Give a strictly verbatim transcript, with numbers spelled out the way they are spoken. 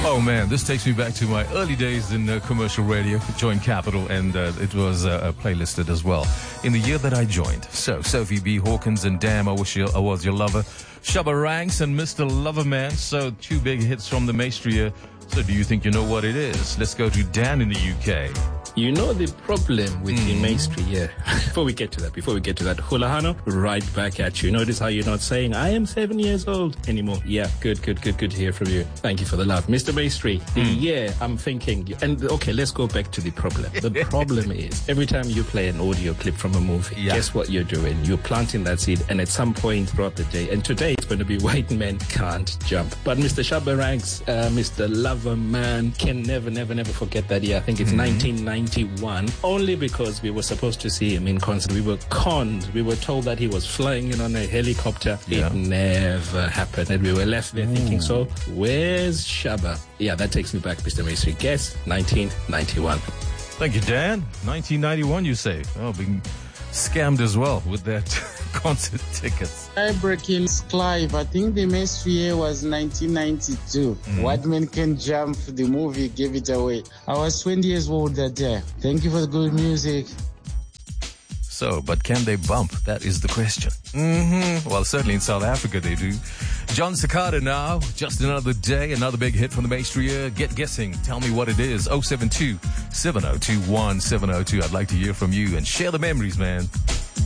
Oh man, this takes me back to my early days in uh, commercial radio, joined Capital, and uh, it was uh, playlisted as well in the year that I joined. So, Sophie B. Hawkins and Damn, I Wish I Was Your Lover, Shabba Ranks and Mister Loverman. So, two big hits from the Maestria. So, do you think you know what it is? Let's go to Dan in the U K. You know the problem with mm. the Maestria here. Before we get to that, before we get to that, Hulahano, right back at you. Notice how you're not saying, I am seven years old anymore. Yeah, good, good, good, good to hear from you. Thank you for the love. Mister Maestria, mm. the year I'm thinking, and okay, let's go back to the problem. The problem is, every time you play an audio clip from a movie, yeah. guess what you're doing? You're planting that seed, and at some point throughout the day, and today it's going to be White Men Can't Jump. But Mister Shabba Ranks, uh, Mister Loverman, can never, never, never forget that year. I think it's mm-hmm. nineteen ninety-one, only because we were supposed to see him in concert. We were conned. We were told that he was flying in on a helicopter. Yeah. It never happened. And we were left there Ooh. thinking, so where's Shabba? Yeah, that takes me back, Mister Maestria. Guess nineteen ninety-one. Thank you, Dan. nineteen ninety-one, you say? Oh, being scammed as well with that concert tickets. Breaking Clive, I think the Maestria was nineteen ninety-two. Mm. White Men Can Jump, the movie gave it away. I was twenty years old that day. Thank you for the good music. So, but can they bump? That is the question. Mm-hmm. Well, certainly in South Africa they do. John Cicada now. Just another day, another big hit from the Maestria. Get guessing. Tell me what it is. oh seven two, seven oh two, one seven oh two. I'd like to hear from you and share the memories, man.